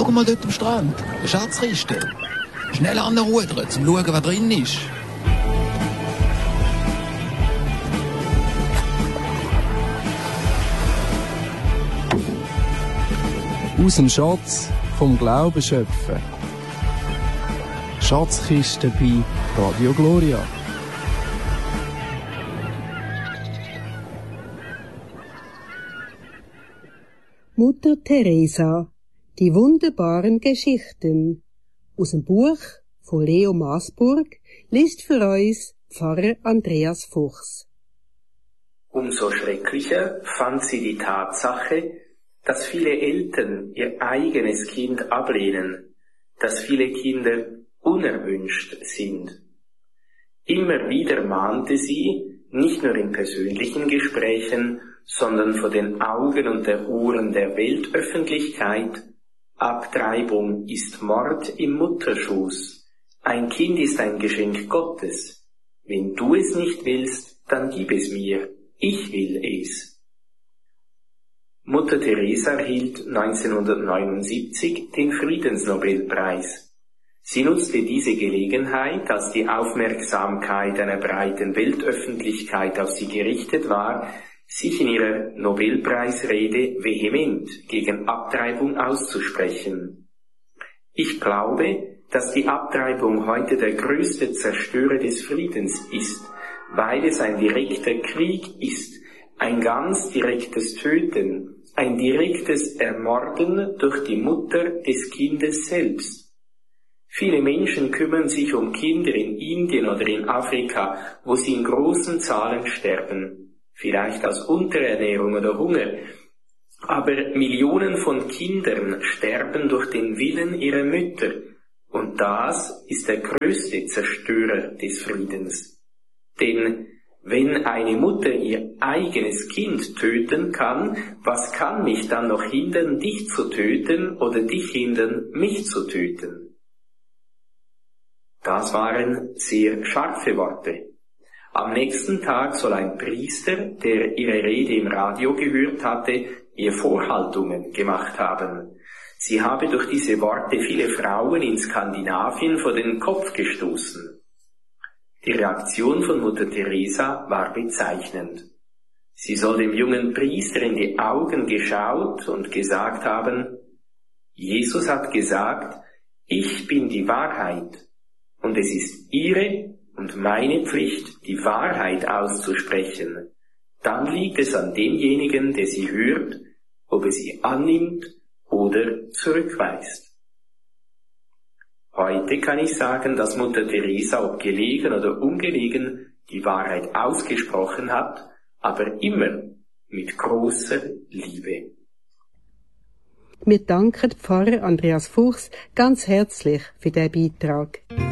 Schau mal dort am Strand. Eine Schatzkiste. Schnell anrudern, zum schauen, was drin ist. Aus dem Schatz vom Glauben schöpfen. Schatzkiste bei Radio Gloria. Mutter Teresa, die wunderbaren Geschichten. Aus dem Buch von Leo Maasburg liest für uns Pfarrer Andreas Fuchs. Umso schrecklicher fand sie die Tatsache, dass viele Eltern ihr eigenes Kind ablehnen, dass viele Kinder unerwünscht sind. Immer wieder mahnte sie, nicht nur in persönlichen Gesprächen, sondern vor den Augen und der Ohren der Weltöffentlichkeit: Abtreibung ist Mord im Mutterschoß. Ein Kind ist ein Geschenk Gottes. Wenn du es nicht willst, dann gib es mir. Ich will es. Mutter Teresa erhielt 1979 den Friedensnobelpreis. Sie nutzte diese Gelegenheit, als die Aufmerksamkeit einer breiten Weltöffentlichkeit auf sie gerichtet war, sich in ihrer Nobelpreisrede vehement gegen Abtreibung auszusprechen. Ich glaube, dass die Abtreibung heute der größte Zerstörer des Friedens ist, weil es ein direkter Krieg ist, ein ganz direktes Töten, ein direktes Ermorden durch die Mutter des Kindes selbst. Viele Menschen kümmern sich um Kinder in Indien oder in Afrika, wo sie in großen Zahlen sterben, vielleicht aus Unterernährung oder Hunger. Aber Millionen von Kindern sterben durch den Willen ihrer Mütter, und das ist der größte Zerstörer des Friedens. Denn wenn eine Mutter ihr eigenes Kind töten kann, was kann mich dann noch hindern, dich zu töten oder dich hindern, mich zu töten? Das waren sehr scharfe Worte. Am nächsten Tag soll ein Priester, der ihre Rede im Radio gehört hatte, ihr Vorhaltungen gemacht haben. Sie habe durch diese Worte viele Frauen in Skandinavien vor den Kopf gestoßen. Die Reaktion von Mutter Teresa war bezeichnend. Sie soll dem jungen Priester in die Augen geschaut und gesagt haben: Jesus hat gesagt, ich bin die Wahrheit, und es ist Ihre und meine Pflicht, die Wahrheit auszusprechen. Dann liegt es an demjenigen, der sie hört, ob er sie annimmt oder zurückweist. Heute kann ich sagen, dass Mutter Teresa, ob gelegen oder ungelegen, die Wahrheit ausgesprochen hat, aber immer mit großer Liebe. Wir danken Pfarrer Andreas Fuchs ganz herzlich für diesen Beitrag.